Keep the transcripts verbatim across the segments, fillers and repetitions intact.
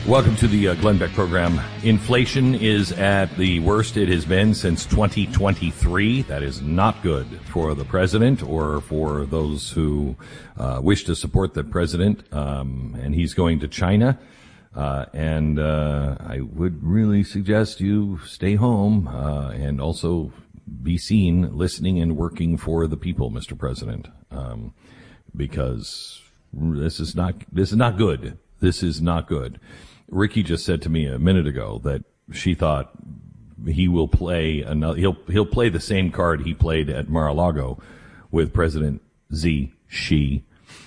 Welcome to the uh, Glenn Beck program. Inflation is at the worst it has been since twenty twenty-three. That is not good for the president or for those who uh, wish to support the president. Um, and he's going to China. Uh, and uh, I would really suggest you stay home uh, and also be seen listening and working for the people, Mister President, um, because this is not this is not good. This is not good. Ricky just said to me a minute ago that she thought he will play another. He'll he'll play the same card he played at Mar-a-Lago with President Xi, Xi,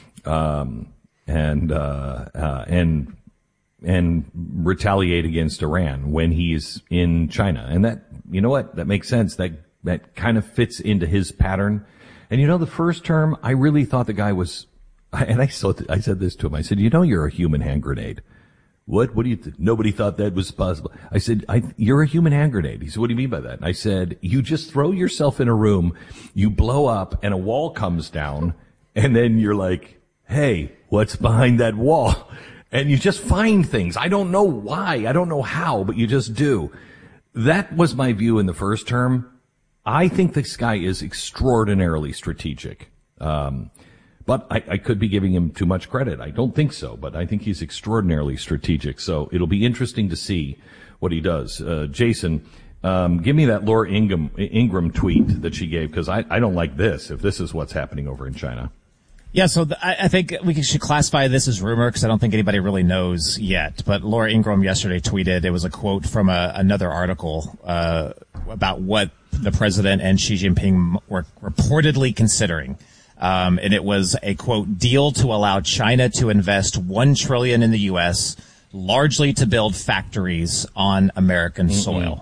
um, and uh, uh, and and retaliate against Iran when he's in China. And that, you know what, that makes sense. That that kind of fits into his pattern. And you know, the first term, I really thought the guy was, and I saw, I said this to him. I said, you know, you're a human hand grenade. What? What do you think? Nobody thought that was possible. I said, I, you're a human hand grenade. He said, what do you mean by that? And I said, you just throw yourself in a room, you blow up, and a wall comes down, and then you're like, hey, what's behind that wall? And you just find things. I don't know why. I don't know how, but you just do. That was my view in the first term. I think this guy is extraordinarily strategic. Um, But I, I could be giving him too much credit. I don't think so, but I think he's extraordinarily strategic. So it'll be interesting to see what he does. Uh, Jason, um, give me that Laura Ingram, Ingram tweet that she gave, because I, I don't like this, if this is what's happening over in China. Yeah, so the, I, I think we should classify this as rumor, because I don't think anybody really knows yet. But Laura Ingram yesterday tweeted, it was a quote from a, another article uh, about what the president and Xi Jinping were reportedly considering. Um, and it was a, quote, deal to allow China to invest one trillion dollars in the U S, largely to build factories on American mm-hmm. soil.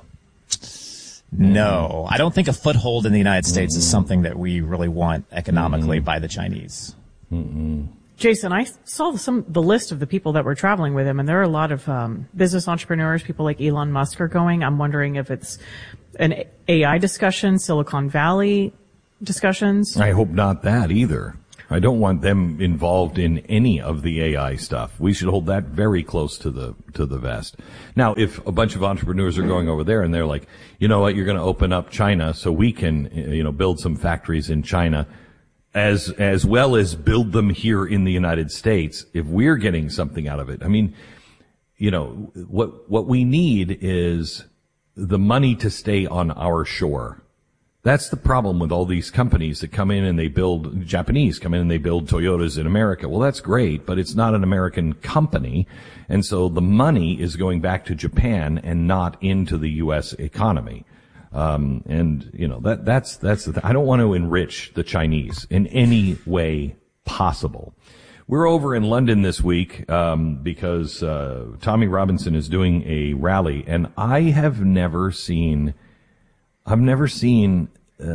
No, I don't think a foothold in the United States mm-hmm. is something that we really want economically mm-hmm. by the Chinese. Mm-hmm. Jason, I saw some the list of the people that were traveling with him, and there are a lot of um, business entrepreneurs, people like Elon Musk are going. I'm wondering if it's an A I discussion, Silicon Valley discussions. I hope not that either. I don't want them involved in any of the A I stuff. We should hold that very close to the to the vest. Now, if a bunch of entrepreneurs are going over there and they're like, you know what, you're going to open up China so we can, you know, build some factories in China as as well as build them here in the United States, if we're getting something out of it. I mean, you know, what what we need is the money to stay on our shore. That's the problem with all these companies that come in and they build, Japanese come in and they build Toyotas in America. Well, that's great, but it's not an American company. And so the money is going back to Japan and not into the U S economy. Um, and, you know, that, that's, that's the thing. I don't want to enrich the Chinese in any way possible. We're over in London this week, um, because, uh, Tommy Robinson is doing a rally, and I have never seen I've never seen,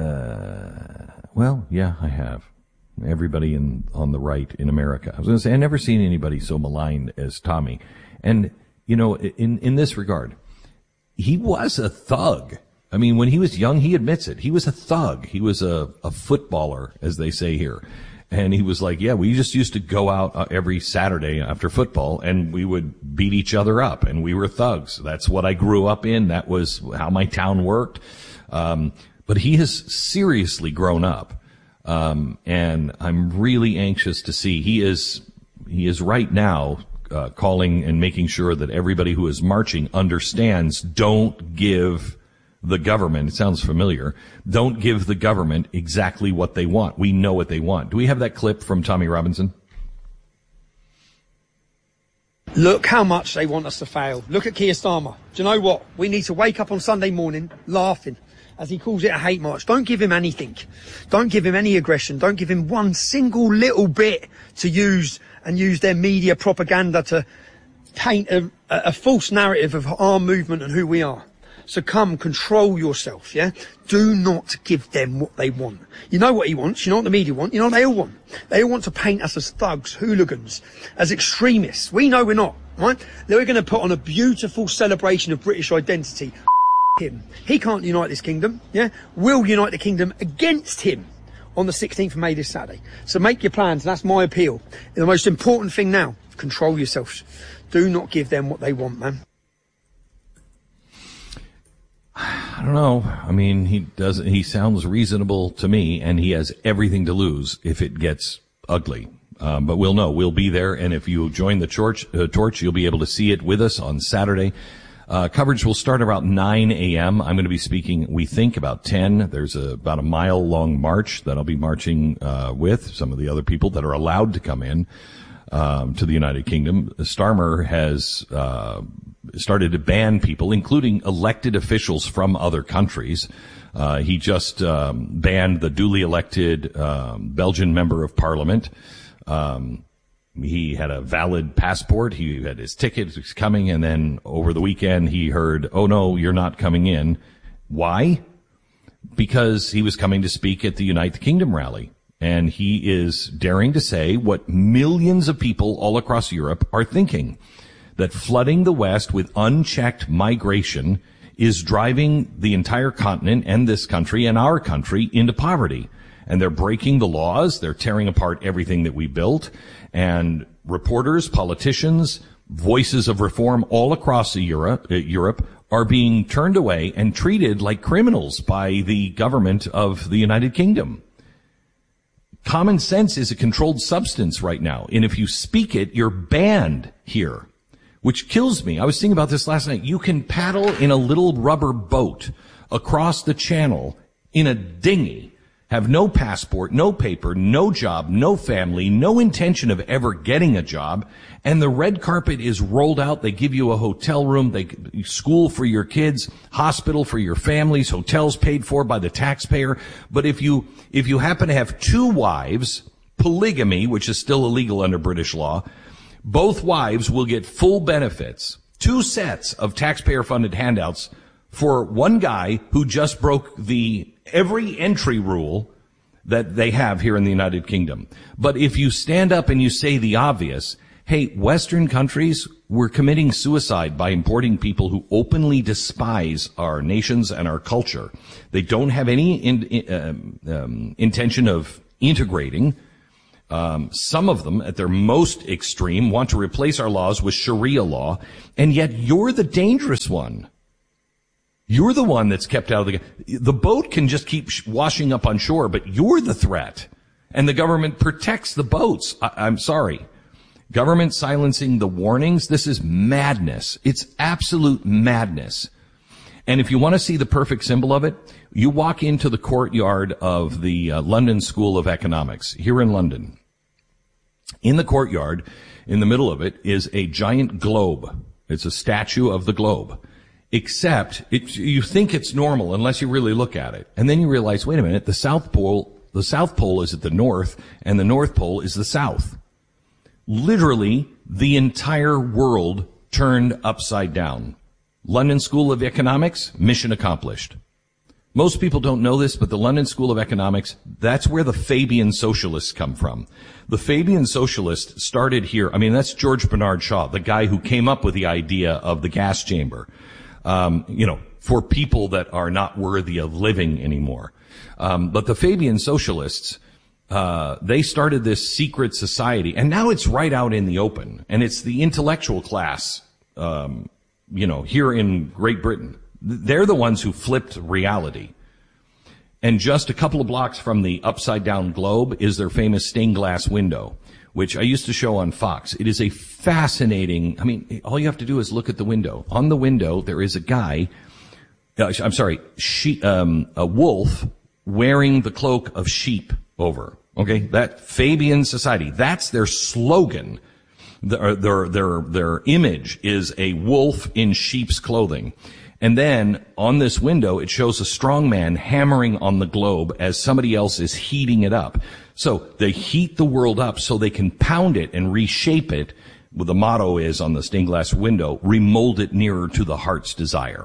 uh, well, yeah, I have. Everybody in, on the right in America. I was going to say, I've never seen anybody so maligned as Tommy. And, you know, in, in this regard, he was a thug. I mean, when he was young, he admits it. He was a thug. He was a, a footballer, as they say here. And he was like, yeah, we just used to go out uh, every Saturday after football and we would beat each other up, and we were thugs. That's what I grew up in. That was how my town worked. Um, but he has seriously grown up. Um, and I'm really anxious to see. He is, he is right now, uh, calling and making sure that everybody who is marching understands, don't give the government, it sounds familiar, don't give the government exactly what they want. We know what they want. Do we have that clip from Tommy Robinson? Look how much they want us to fail. Look at Keir Starmer. Do you know what? We need to wake up on Sunday morning laughing, as he calls it a hate march. Don't give him anything. Don't give him any aggression. Don't give him one single little bit to use and use their media propaganda to paint a, a false narrative of our movement and who we are. So come, control yourself, yeah? Do not give them what they want. You know what he wants, you know what the media want, you know what they all want. They all want to paint us as thugs, hooligans, as extremists. We know we're not, right? They're going to put on a beautiful celebration of British identity. Him. He can't unite this kingdom, yeah? We'll unite the kingdom against him on the sixteenth of May this Saturday. So make your plans, that's my appeal. The most important thing now, Control yourselves. Do not give them what they want, man. I don't know. I mean, he doesn't, he sounds reasonable to me, and he has everything to lose if it gets ugly. Um, but we'll know. We'll be there, and if you join the torch, uh, torch, you'll be able to see it with us on Saturday. Uh, coverage will start around nine a.m. I'm going to be speaking, we think, about ten. There's a, about a mile-long march that I'll be marching uh, with some of the other people that are allowed to come in um, to the United Kingdom. Starmer has uh started to ban people, including elected officials from other countries. Uh, he just um, banned the duly elected um, Belgian member of parliament. Um, he had a valid passport. He had his ticket. He was coming, and then over the weekend he heard, "Oh no, you're not coming in." Why? Because he was coming to speak at the United Kingdom rally, and he is daring to say what millions of people all across Europe are thinking, that flooding the West with unchecked migration is driving the entire continent and this country and our country into poverty. And they're breaking the laws. They're tearing apart everything that we built. And reporters, politicians, voices of reform all across Europe, uh, Europe are being turned away and treated like criminals by the government of the United Kingdom. Common sense is a controlled substance right now. And if you speak it, you're banned here. Which kills me. I was thinking about this last night. You can paddle in a little rubber boat across the channel in a dinghy, have no passport, no paper, no job, no family, no intention of ever getting a job, and the red carpet is rolled out. They give you a hotel room, they school for your kids, hospital for your families, hotels paid for by the taxpayer. But if you if you happen to have two wives, polygamy, which is still illegal under British law, both wives will get full benefits, two sets of taxpayer-funded handouts for one guy who just broke the every entry rule that they have here in the United Kingdom. But if you stand up and you say the obvious, hey, Western countries, we're committing suicide by importing people who openly despise our nations and our culture. They don't have any in, in, um, um, intention of integrating. Um, some of them, at their most extreme, want to replace our laws with Sharia law, and yet you're the dangerous one. You're the one that's kept out of the... The boat can just keep washing up on shore, but you're the threat. And the government protects the boats. I, I'm sorry. Government silencing the warnings, this is madness. It's absolute madness. And if you want to see the perfect symbol of it, you walk into the courtyard of the uh, London School of Economics, here in London. In the courtyard, in the middle of it, is a giant globe. It's a statue of the globe. Except, it, you think it's normal unless you really look at it. And then you realize, wait a minute, the South Pole, the South Pole is at the north, and the North Pole is the south. Literally, the entire world turned upside down. London School of Economics, mission accomplished. Most people don't know this, but the London School of Economics, that's where the Fabian socialists come from. The Fabian socialists started here. I mean, that's George Bernard Shaw, the guy who came up with the idea of the gas chamber, um, you know, for people that are not worthy of living anymore. Um, but the Fabian socialists, uh, they started this secret society, and now it's right out in the open, and it's the intellectual class, um, you know, here in Great Britain. They're the ones who flipped reality. And just a couple of blocks from the upside down globe is their famous stained glass window, which I used to show on Fox. It is a fascinating, I mean, all you have to do is look at the window. On the window, there is a guy, uh, I'm sorry, she, um, a wolf wearing the cloak of sheep over. Okay. That Fabian society, that's their slogan. Their, their, their, their image is a wolf in sheep's clothing. And then on this window, it shows a strong man hammering on the globe as somebody else is heating it up. So they heat the world up so they can pound it and reshape it. Well, the motto is on the stained glass window, remold it nearer to the heart's desire.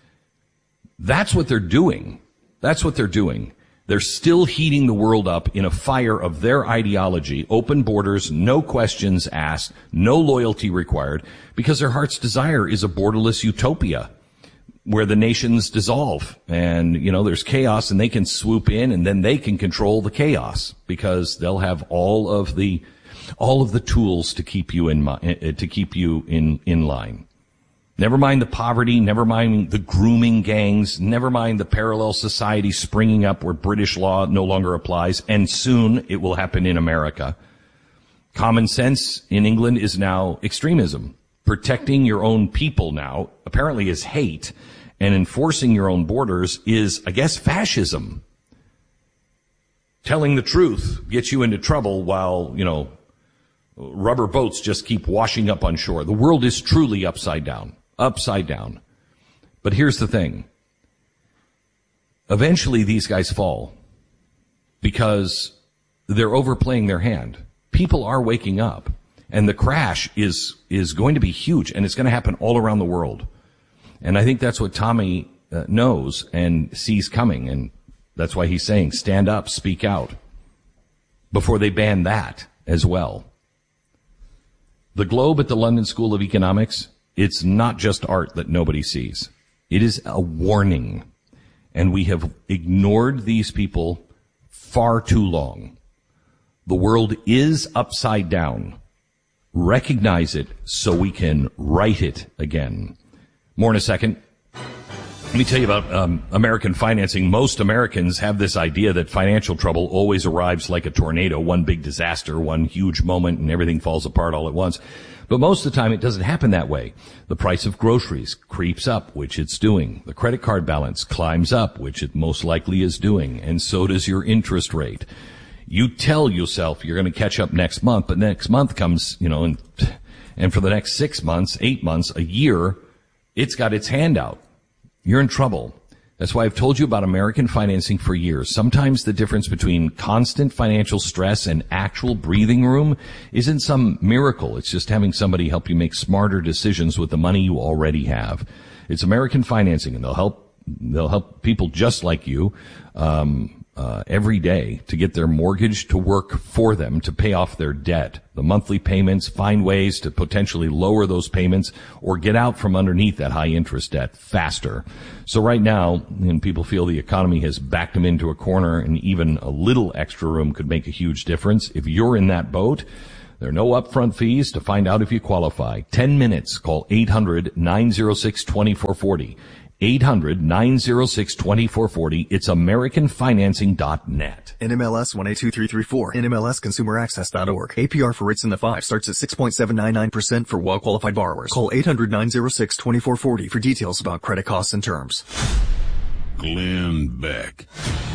That's what they're doing. That's what they're doing. They're still heating the world up in a fire of their ideology, open borders, no questions asked, no loyalty required, because their heart's desire is a borderless utopia where the nations dissolve and, you know, there's chaos and they can swoop in and then they can control the chaos because they'll have all of the all of the tools to keep you in to keep you in in line. Never mind the poverty, never mind the grooming gangs, never mind the parallel society springing up where British law no longer applies, and soon it will happen in America. Common sense in England is now extremism. Protecting your own people now apparently is hate, and enforcing your own borders is, I guess, fascism. Telling the truth gets you into trouble while, you know, rubber boats just keep washing up on shore. The world is truly upside down. Upside down. But here's the thing. Eventually these guys fall because they're overplaying their hand. People are waking up, and the crash is is going to be huge, and it's going to happen all around the world. And I think that's what Tommy uh, knows and sees coming, and that's why he's saying, stand up, speak out, before they ban that as well. The Globe at the London School of Economics, it's not just art that nobody sees. It is a warning. And we have ignored these people far too long. The world is upside down. Recognize it so we can right it again. More in a second. Let me tell you about um, American financing. Most Americans have this idea that financial trouble always arrives like a tornado, one big disaster, one huge moment, and everything falls apart all at once. But most of the time, it doesn't happen that way. The price of groceries creeps up, which it's doing. The credit card balance climbs up, which it most likely is doing. And so does your interest rate. You tell yourself you're going to catch up next month, but next month comes, you know, and, and for the next six months, eight months, a year, it's got its hand out. You're in trouble. That's why I've told you about American financing for years. Sometimes the difference between constant financial stress and actual breathing room isn't some miracle. It's just having somebody help you make smarter decisions with the money you already have. It's American financing, and they'll help, they'll help people just like you, um, uh, every day to get their mortgage to work for them, to pay off their debt, the monthly payments, find ways to potentially lower those payments or get out from underneath that high interest debt faster. So right now, when people feel the economy has backed them into a corner and even a little extra room could make a huge difference, if you're in that boat, there are no upfront fees to find out if you qualify. Ten minutes. Call eight hundred nine oh six two four four oh. eight hundred nine oh six two four four oh. It's American Financing dot net. N M L S one eight two three three four. N M L S Consumer Access dot org. A P R for rates in the five starts at six point seven nine nine percent for well-qualified borrowers. Call eight hundred nine oh six two four four oh for details about credit costs and terms. Glenn Beck.